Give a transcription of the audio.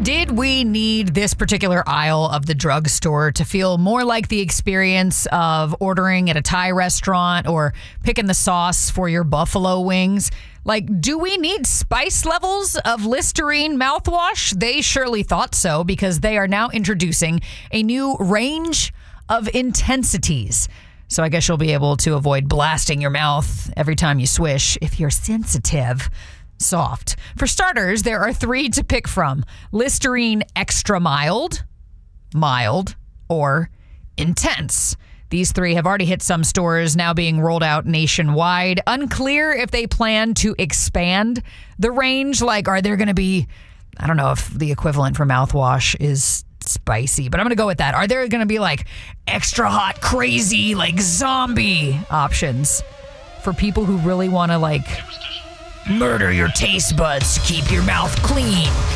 Did we need this particular aisle of the drugstore to feel more like the experience of ordering at a Thai restaurant or picking the sauce for your buffalo wings? Like, do we need spice levels of Listerine mouthwash? They surely thought so, because they are now introducing a new range of intensities. So I guess you'll be able to avoid blasting your mouth every time you swish if you're sensitive. Soft. For starters, there are 3 to pick from: Listerine Extra Mild, Mild, or Intense. These 3 have already hit some stores, now being rolled out nationwide. Unclear if they plan to expand the range. Like, are there going to be, I don't know if the equivalent for mouthwash is spicy, but I'm going to go with that. Are there going to be like extra hot, crazy, like zombie options for people who really want to like murder your taste buds to keep your mouth clean?